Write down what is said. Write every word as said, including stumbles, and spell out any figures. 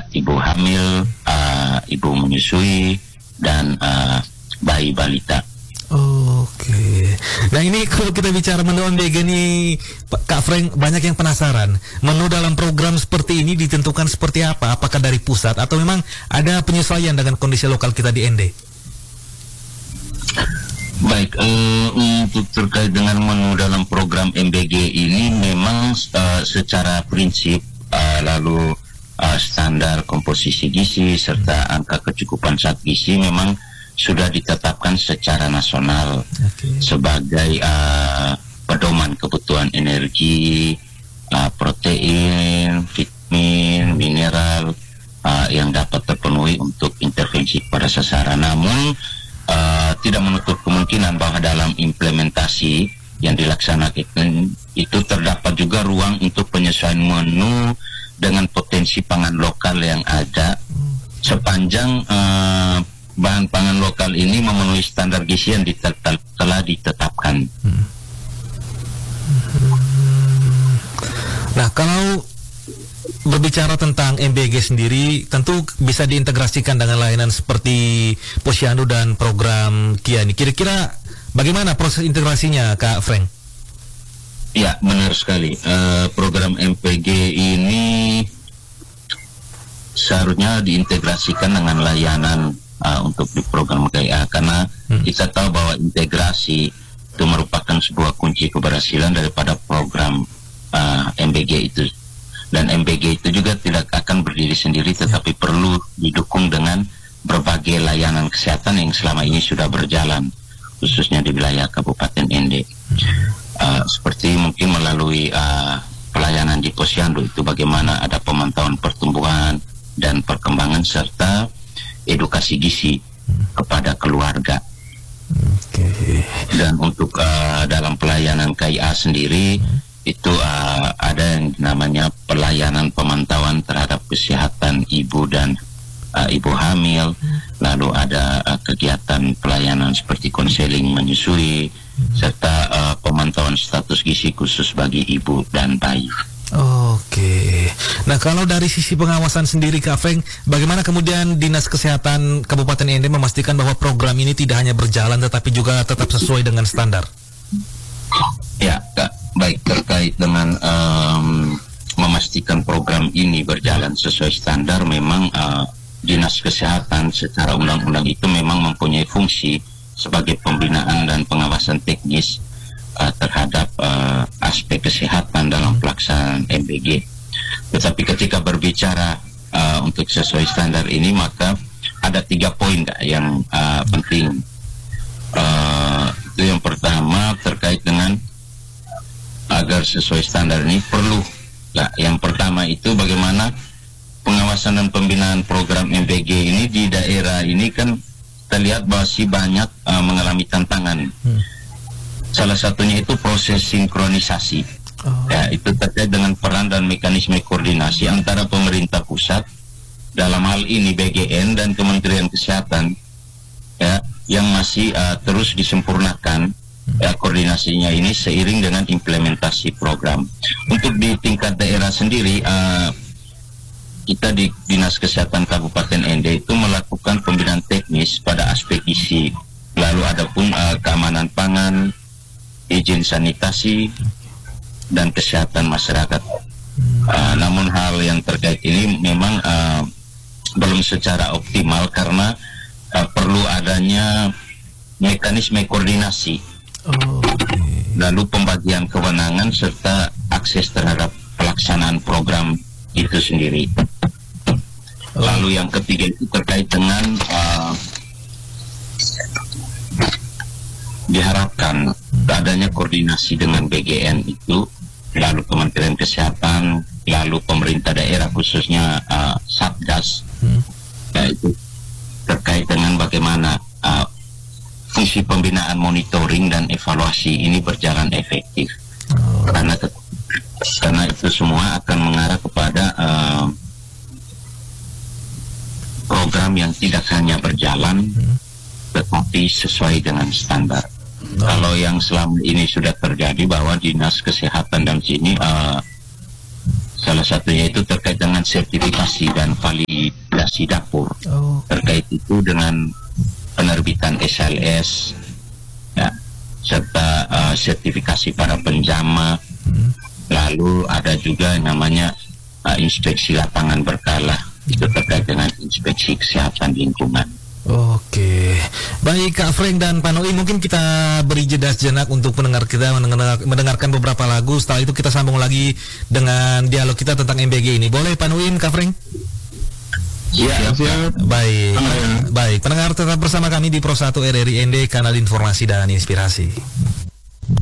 ibu hamil, uh, ibu menyusui, dan uh, bayi balita. Oke. Nah ini kalau kita bicara menu M B G nih, Kak Frank, banyak yang penasaran. Menu dalam program seperti ini ditentukan seperti apa? Apakah dari pusat atau memang ada penyesuaian dengan kondisi lokal kita di N D? Baik, uh, untuk terkait dengan menu dalam program M B G ini memang uh, secara prinsip uh, lalu uh, standar komposisi gizi serta angka kecukupan zat gizi memang sudah ditetapkan secara nasional okay. sebagai uh, pedoman kebutuhan energi, uh, protein, vitamin, mineral uh, yang dapat terpenuhi untuk intervensi pada sasaran. Namun uh, tidak menutup kemungkinan bahwa dalam implementasi yang dilaksanakan itu terdapat juga ruang untuk penyesuaian menu dengan potensi pangan lokal yang ada sepanjang uh, bahan pangan lokal ini memenuhi standar gizi yang ditetap, telah ditetapkan. Hmm. Nah, kalau berbicara tentang M B G sendiri, tentu bisa diintegrasikan dengan layanan seperti Posyandu dan program Kiani. Kira-kira bagaimana proses integrasinya, Kak Frank? Ya, benar sekali. Uh, program M P G ini seharusnya diintegrasikan dengan layanan Uh, untuk di program K I A karena hmm. kita tahu bahwa integrasi itu merupakan sebuah kunci keberhasilan daripada program uh, M B G itu, dan M B G itu juga tidak akan berdiri sendiri tetapi hmm. perlu didukung dengan berbagai layanan kesehatan yang selama ini sudah berjalan khususnya di wilayah Kabupaten N D. Uh, seperti mungkin melalui uh, pelayanan di Posyandu itu bagaimana ada pemantauan pertumbuhan dan perkembangan serta edukasi gizi kepada keluarga. Okay. Dan untuk uh, dalam pelayanan K I A sendiri hmm. itu uh, ada yang namanya pelayanan pemantauan terhadap kesehatan ibu dan uh, ibu hamil. Hmm. Lalu ada uh, kegiatan pelayanan seperti konseling menyusui hmm. serta uh, pemantauan status gizi khusus bagi ibu dan bayi. Oke. Nah, kalau dari sisi pengawasan sendiri, Kak Frank, bagaimana kemudian Dinas Kesehatan Kabupaten N D memastikan bahwa program ini tidak hanya berjalan tetapi juga tetap sesuai dengan standar? Ya, Kak, baik terkait dengan um, memastikan program ini berjalan sesuai standar, memang uh, Dinas Kesehatan secara undang-undang itu memang mempunyai fungsi sebagai pembinaan dan pengawasan teknis Uh, terhadap uh, aspek kesehatan dalam pelaksanaan M B G. Tetapi ketika berbicara uh, untuk sesuai standar ini, maka ada tiga poin Kak, yang uh, penting. Uh, itu yang pertama terkait dengan agar sesuai standar ini perlu. Nah, yang pertama itu bagaimana pengawasan dan pembinaan program M B G ini di daerah ini kan kita lihat masih banyak uh, mengalami tantangan. Hmm. Salah satunya itu proses sinkronisasi. Oh. Ya, itu terkait dengan peran dan mekanisme koordinasi antara pemerintah pusat dalam hal ini B G N dan Kementerian Kesehatan, ya, yang masih uh, terus disempurnakan hmm. ya, koordinasinya ini seiring dengan implementasi program. Untuk di tingkat daerah sendiri, uh, kita di Dinas Kesehatan Kabupaten N D itu melakukan pembinaan teknis pada aspek gizi. Lalu ada pun uh, keamanan pangan, izin sanitasi dan kesehatan masyarakat. Uh, namun hal yang terkait ini memang uh, belum secara optimal karena uh, perlu adanya mekanisme koordinasi, oh, okay. lalu pembagian kewenangan serta akses terhadap pelaksanaan program itu sendiri. Oh. Lalu yang ketiga itu terkait dengan uh, diharapkan adanya koordinasi dengan B G N itu, lalu Kementerian Kesehatan, lalu pemerintah daerah khususnya uh, Satgas, hmm. yaitu terkait dengan bagaimana uh, fungsi pembinaan, monitoring dan evaluasi ini berjalan efektif. Oh. Karena karena itu semua akan mengarah kepada uh, program yang tidak hanya berjalan, hmm. tetapi sesuai dengan standar. Oh. Kalau yang selama ini sudah terjadi bahwa Dinas Kesehatan dan sini uh, Salah satunya itu terkait dengan sertifikasi dan validasi dapur. Oh. Terkait itu dengan penerbitan S L S, ya, serta uh, sertifikasi para penjama. Hmm. Lalu ada juga yang namanya uh, inspeksi lapangan berkala, itu terkait dengan inspeksi kesehatan lingkungan. Oke, baik Kak Frank dan Pak Noi, mungkin kita beri jeda sejenak untuk pendengar kita mendengar, mendengarkan beberapa lagu. Setelah itu kita sambung lagi dengan dialog kita tentang M B G ini. Boleh Pak Noi, Kak Frank? Siap, siap. Baik, baik. Pendengar tetap bersama kami di Pro satu R R I N D, kanal informasi dan inspirasi.